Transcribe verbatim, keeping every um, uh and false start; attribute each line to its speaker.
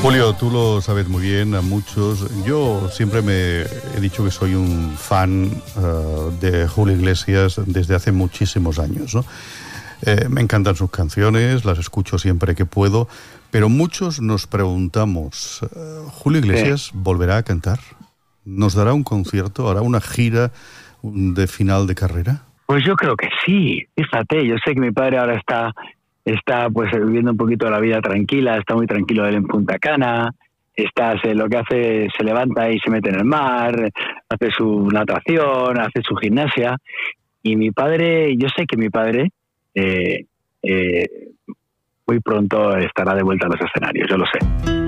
Speaker 1: Julio, tú lo sabes muy bien, a muchos. Yo siempre me he dicho que soy un fan uh, de Julio Iglesias desde hace muchísimos años, ¿no? Eh, me encantan sus canciones, las escucho siempre que puedo, pero muchos nos preguntamos, uh, ¿Julio Iglesias sí. volverá a cantar? ¿Nos dará un concierto? ¿Hará una gira de final de carrera?
Speaker 2: Pues yo creo que sí, fíjate, yo sé que mi padre ahora está... está pues viviendo un poquito la vida tranquila, está muy tranquilo él en Punta Cana, está, se, lo que hace, se levanta y se mete en el mar, hace su natación, hace su gimnasia, y mi padre, yo sé que mi padre eh, eh, muy pronto estará de vuelta a los escenarios, yo lo sé.